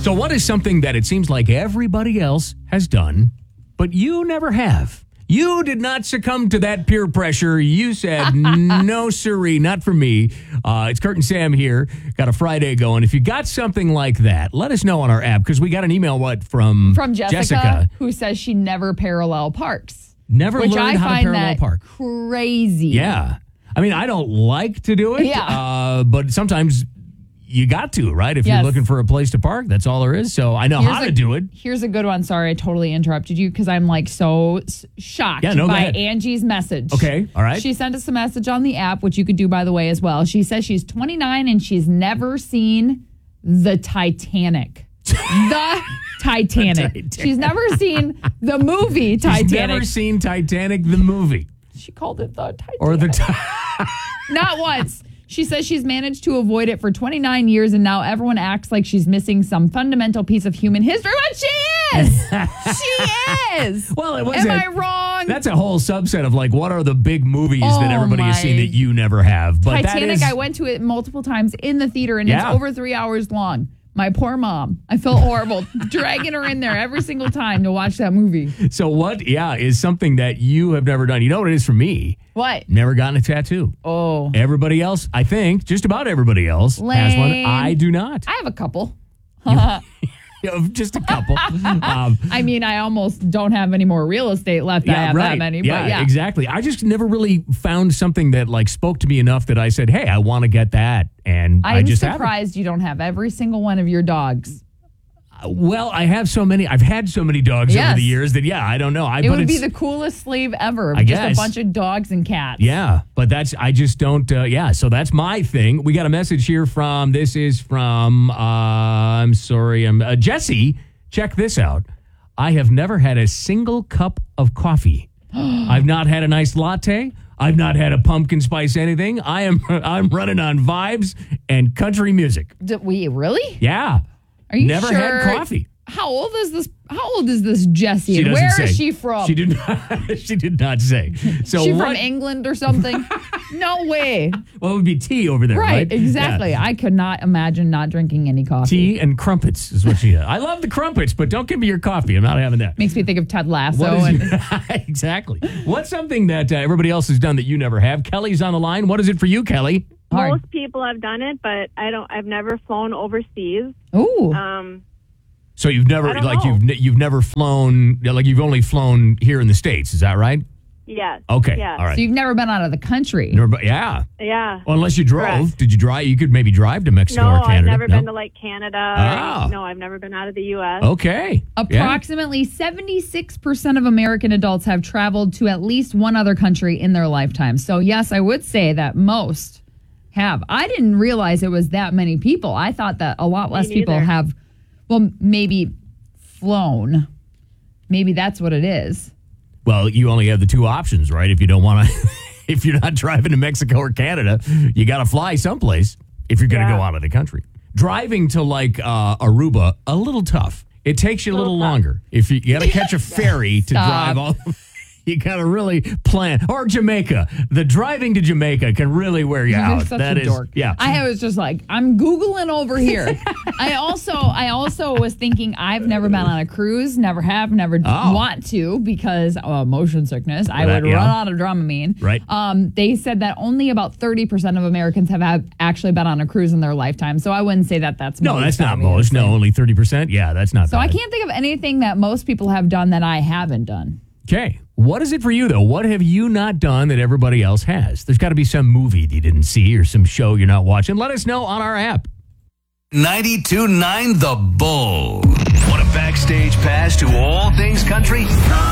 So what is something that it seems like everybody else has done, but you never have? You did not succumb to that peer pressure. You said, no, sirree, not for me. It's Kurt and Sam here. Got a Friday going. If you got something like that, let us know on our app, because we got an email, from Jessica, who says she never parallel parks. Never learned how to parallel park. Crazy. Yeah. I mean, I don't like to do it, but sometimes you got to, right? If you're looking for a place to park, that's all there is. So I know how to do it. Here's a good one. Sorry, I totally interrupted you because I'm like so shocked by Angie's message. Okay, all right. She sent us a message on the app, which you could do, by the way, as well. She says she's 29 and she's never seen the Titanic. The Titanic. She's never seen the movie Titanic. She's never seen Titanic, the movie. She called it the Titanic. Or the Not once. She says she's managed to avoid it for 29 years, and now everyone acts like she's missing some fundamental piece of human history. But she is! She is! Well, Am I wrong? That's a whole subset of, like, what are the big movies that everybody has seen that you never have? But Titanic, I went to it multiple times in the theater, and it's over 3 hours long. My poor mom. I felt horrible dragging her in there every single time to watch that movie. So what, is something that you have never done? You know what it is for me? What? Never gotten a tattoo. Oh. Everybody else, I think, just about everybody else has one. I do not. I have a couple. Just a couple. I mean, I almost don't have any more real estate left. I have that many. Yeah, exactly. I just never really found something that like spoke to me enough that I said, hey, I want to get that. And I'm just surprised you don't have every single one of your dogs. Well, I have so many. I've had so many dogs over the years that, I don't know. It would be the coolest sleeve ever. I guess. Just a bunch of dogs and cats. Yeah, but I just don't, so that's my thing. We got a message here from Jesse. Check this out. I have never had a single cup of coffee. I've not had a nice latte. I've not had a pumpkin spice anything. I'm running on vibes and country music. Really? Yeah. Are you never had coffee? How old is this Jessie? And where is she from? She did not. She did not say. So she from England or something? No way. Well, it would be tea over there, right? Exactly. Yeah. I could not imagine not drinking any coffee. Tea and crumpets is what she had. I love the crumpets, but don't give me your coffee. I'm not having that. Makes me think of Ted Lasso. Exactly. What's something that everybody else has done that you never have? Kelly's on the line. What is it for you, Kelly? Most people have done it, but I've never flown overseas. Ooh. So you've never you've never flown, like you've only flown here in the States, is that right? Yes. Okay. Yes. All right. So you've never been out of the country. Yeah. Well, unless you drove. Correct. Did you drive? You could maybe drive to Mexico or Canada. No, I've never been to like Canada. No, I've never been out of the U.S. Okay. Approximately 76% of American adults have traveled to at least one other country in their lifetime. So yes, I would say that most have. I didn't realize it was that many people. I thought that a lot less people have, maybe flown. Maybe that's what it is. Well, you only have the two options, right? If you don't want to, if you're not driving to Mexico or Canada, you got to fly someplace if you're going to go out of the country. Driving to like Aruba, a little tough. It takes you a little longer. If you got to catch a ferry to drive all. You got to really plan. Or Jamaica. The driving to Jamaica can really wear you out. Such a dork. Yeah. I was just like, I'm Googling over here. I also was thinking I've never been on a cruise, never want to because motion sickness. I would run out of Dramamine. Right. They said that only about 30% of Americans have actually been on a cruise in their lifetime. So I wouldn't say that that's most. No, that's not most. No, only 30%. Yeah, that's not so bad. I can't think of anything that most people have done that I haven't done. Okay. What is it for you, though? What have you not done that everybody else has? There's got to be some movie that you didn't see or some show you're not watching. Let us know on our app. 92.9 The Bull. Want a backstage pass to all things country?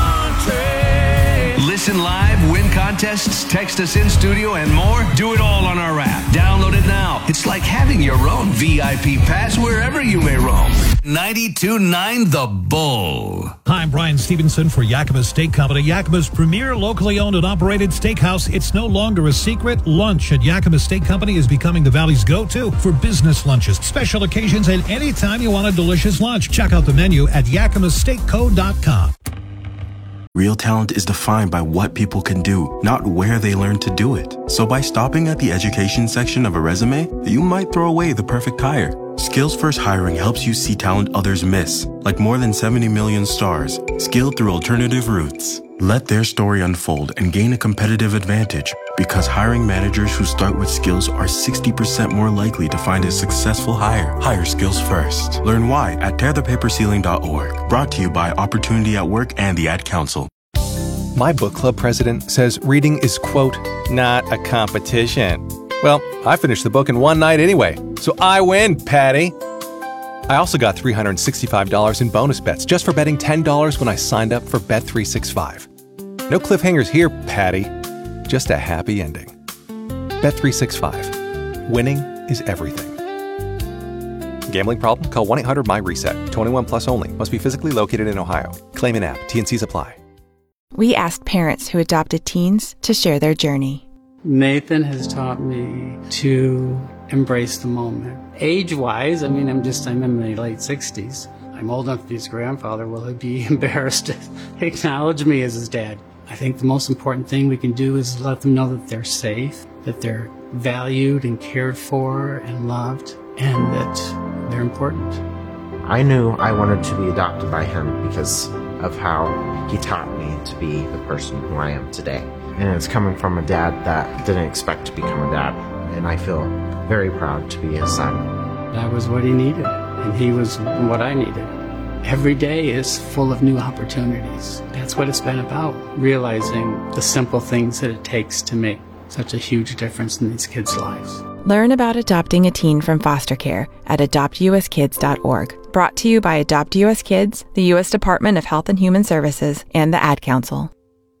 Listen live, win contests, text us in studio, and more? Do it all on our app. Download it now. It's like having your own VIP pass wherever you may roam. 92.9 The Bull. Hi, I'm Brian Stevenson for Yakima Steak Company, Yakima's premier locally owned and operated steakhouse. It's no longer a secret. Lunch at Yakima Steak Company is becoming the Valley's go-to for business lunches, special occasions, and anytime you want a delicious lunch. Check out the menu at yakimasteakco.com. Real talent is defined by what people can do, not where they learn to do it. So by stopping at the education section of a resume, you might throw away the perfect hire. Skills First Hiring helps you see talent others miss, like more than 70 million stars, skilled through alternative routes. Let their story unfold and gain a competitive advantage, because hiring managers who start with skills are 60% more likely to find a successful hire. Hire skills first. Learn why at tearthepaperceiling.org. Brought to you by Opportunity at Work and the Ad Council. My book club president says reading is, quote, not a competition. Well, I finished the book in one night anyway, so I win, Patty. I also got $365 in bonus bets just for betting $10 when I signed up for Bet365. No cliffhangers here, Patty. Just a happy ending. Bet365. Winning is everything. Gambling problem? Call 1-800-MY-RESET. 21 plus only. Must be physically located in Ohio. Claim in app. T&Cs apply. We asked parents who adopted teens to share their journey. Nathan has taught me to embrace the moment. Age-wise, I'm in my late 60s. I'm old enough to be his grandfather. Will he be embarrassed to acknowledge me as his dad? I think the most important thing we can do is let them know that they're safe, that they're valued and cared for and loved, and that they're important. I knew I wanted to be adopted by him because of how he taught me to be the person who I am today. And it's coming from a dad that didn't expect to become a dad. And I feel very proud to be his son. That was what he needed, and he was what I needed. Every day is full of new opportunities. That's what it's been about, realizing the simple things that it takes to make such a huge difference in these kids' lives. Learn about adopting a teen from foster care at adoptuskids.org. Brought to you by Adopt U.S. Kids, the U.S. Department of Health and Human Services, and the Ad Council.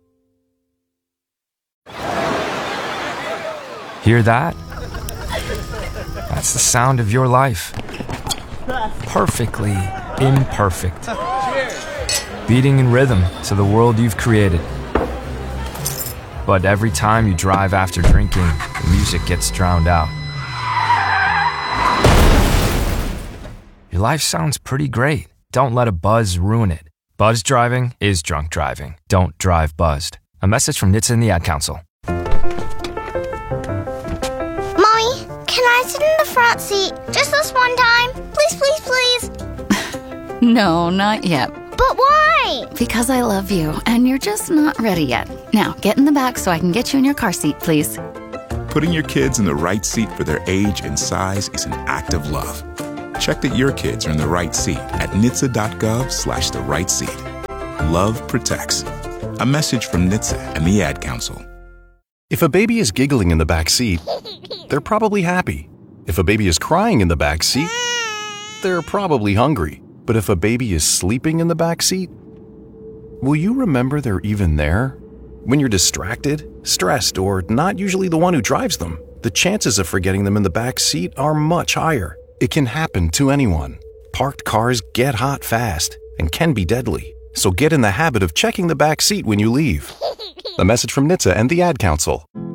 Hear that? That's the sound of your life. Perfectly imperfect. Beating in rhythm to the world you've created. But every time you drive after drinking, the music gets drowned out. Your life sounds pretty great. Don't let a buzz ruin it. Buzz driving is drunk driving. Don't drive buzzed. A message from NHTSA and the Ad Council. Mommy, can I sit in the front seat just this one time? Please, please, please. No, not yet. But why? Because I love you, and you're just not ready yet. Now, get in the back so I can get you in your car seat, please. Putting your kids in the right seat for their age and size is an act of love. Check that your kids are in the right seat at NHTSA.gov/the right seat. Love protects. A message from NHTSA and the Ad Council. If a baby is giggling in the back seat, they're probably happy. If a baby is crying in the back seat, they're probably hungry. But if a baby is sleeping in the back seat, will you remember they're even there? When you're distracted, stressed, or not usually the one who drives them, the chances of forgetting them in the back seat are much higher. It can happen to anyone. Parked cars get hot fast and can be deadly. So get in the habit of checking the back seat when you leave. A message from NHTSA and the Ad Council.